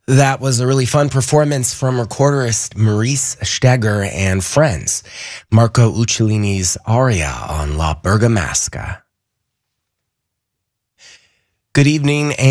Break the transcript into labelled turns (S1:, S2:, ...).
S1: That was a really fun performance from recorderist Maurice Steger and friends. Marco Uccellini's aria on La Bergamasca. Good evening.